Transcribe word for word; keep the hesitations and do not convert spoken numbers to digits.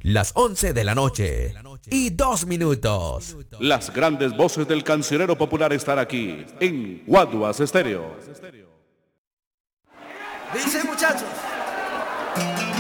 las once de la noche y dos minutos. Las grandes voces del cancionero popular están aquí en Guaduas Estéreo. Dice, muchachos.